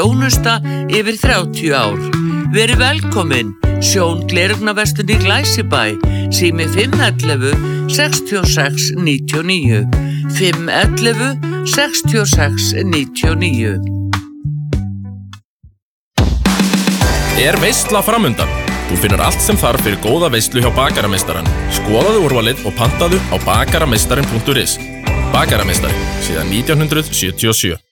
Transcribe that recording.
þjónusta yfir 30 ár. Verið velkomin, Sjón Gleraugnarverslun í Glæsibæ, sími 511 66 99, 511 66 99. Veisla framundan? Þú finnur allt sem þarf fyrir góða veislu hjá Bakarameistarann. Skoðaðu úrvalið og pantaðu á bakarameistarin.is. Bakarameistarin, síðan 1977.